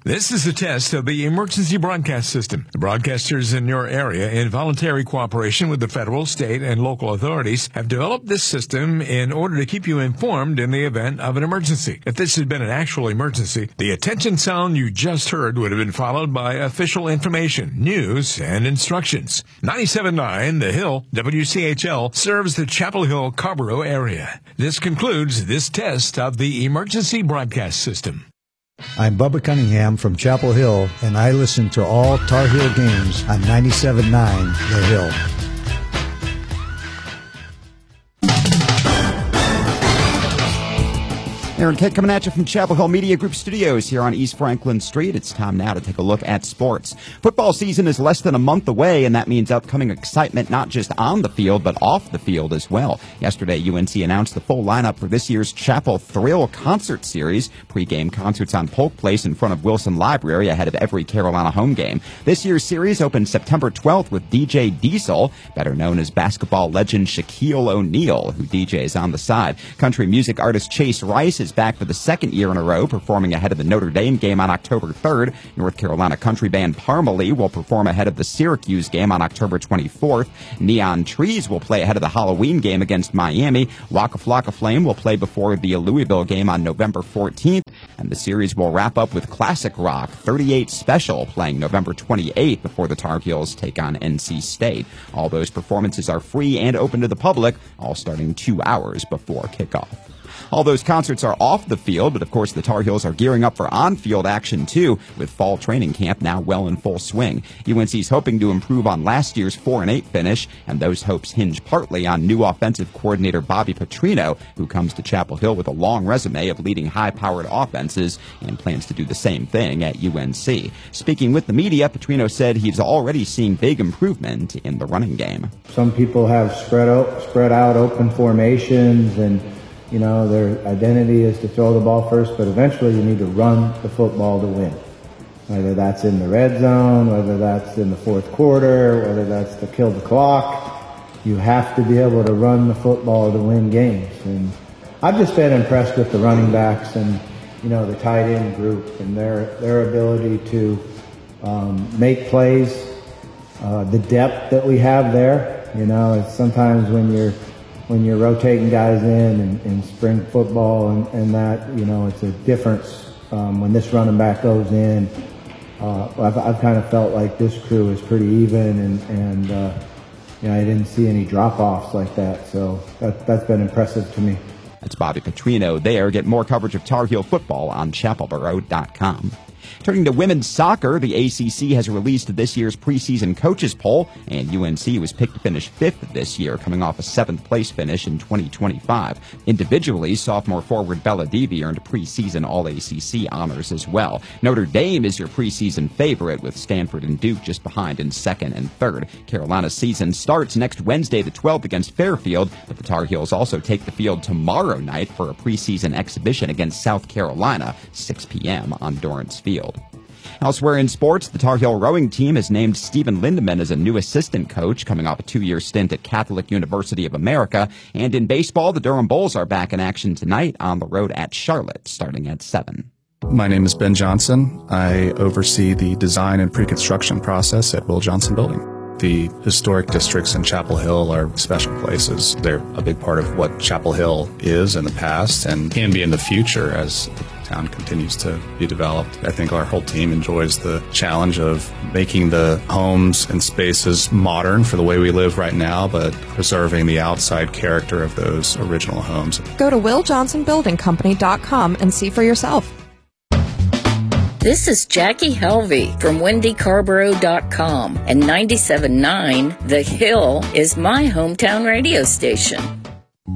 This is a test of the emergency broadcast system. The broadcasters in your area, in voluntary cooperation with the federal, state, and local authorities, have developed this system in order to keep you informed in the event of an emergency. If this had been an actual emergency, the attention sound you just heard would have been followed by official information, news, and instructions. 97.9 The Hill, WCHL, serves the Chapel Hill, Carrboro area. This concludes this test of the emergency broadcast system. I'm Bubba Cunningham from Chapel Hill, and I listen to all Tar Heel games on 97.9 The Hill. Aaron Kitt coming at you from Chapel Hill Media Group Studios here on East Franklin Street. It's time now to take a look at sports. Football season is less than a month away, and that means upcoming excitement not just on the field, but off the field as well. Yesterday, UNC announced the full lineup for this year's Chapel Thrill Concert Series. Pre-game concerts on Polk Place in front of Wilson Library ahead of every Carolina home game. This year's series opened September 12th with DJ Diesel, better known as basketball legend Shaquille O'Neal, who DJs on the side. Country music artist Chase Rice is back for the second year in a row, performing ahead of the Notre Dame game on October 3rd. North Carolina country band Parmalee will perform ahead of the Syracuse game on October 24th. Neon Trees will play ahead of the Halloween game against Miami. Waka Flocka Flame will play before the Louisville game on November 14th. And the series will wrap up with classic rock 38 Special playing November 28th before the Tar Heels take on NC State. All those performances are free and open to the public, all starting 2 hours before kickoff. All those concerts are off the field, but of course the Tar Heels are gearing up for on-field action too, with fall training camp now well in full swing. UNC's hoping to improve on last year's 4-8 finish, and those hopes hinge partly on new offensive coordinator Bobby Petrino, who comes to Chapel Hill with a long resume of leading high-powered offenses and plans to do the same thing at UNC. Speaking with the media, Petrino said he's already seeing big improvement in the running game. Some people have spread out open formations, and you know, their identity is to throw the ball first, but eventually you need to run the football to win. Whether that's in the red zone, whether that's in the fourth quarter, whether that's to kill the clock, you have to be able to run the football to win games. And I've just been impressed with the running backs and, you know, the tight end group and their ability to make plays, the depth that we have there. You know, it's sometimes when you're rotating guys in spring football and that, you know, it's a difference when this running back goes in. I've kind of felt like this crew is pretty even, and you know, I didn't see any drop-offs like that, so that's been impressive to me. That's Bobby Petrino there. Get more coverage of Tar Heel football on chapelboro.com. Turning to women's soccer, the ACC has released this year's preseason coaches poll, and UNC was picked to finish 5th this year, coming off a 7th-place finish in 2025. Individually, sophomore forward Bella Deavy earned preseason All-ACC honors as well. Notre Dame is your preseason favorite, with Stanford and Duke just behind in 2nd and 3rd. Carolina's season starts next Wednesday the 12th against Fairfield, but the Tar Heels also take the field tomorrow night for a preseason exhibition against South Carolina, 6 p.m. on Dorrance Field. Elsewhere in sports, the Tar Heel rowing team has named Stephen Lindeman as a new assistant coach, coming off a 2-year stint at Catholic University of America. And in baseball, the Durham Bulls are back in action tonight on the road at Charlotte, starting at 7. My name is Ben Johnson. I oversee the design and pre-construction process at Will Johnson Building. The historic districts in Chapel Hill are special places. They're a big part of what Chapel Hill is in the past and can be in the future as the town continues to be developed. I think our whole team enjoys the challenge of making the homes and spaces modern for the way we live right now, but preserving the outside character of those original homes. Go to WillJohnsonBuildingCompany.com and see for yourself. This is Jackie Helvey from WendyCarrboro.com, and 97.9 The Hill is my hometown radio station.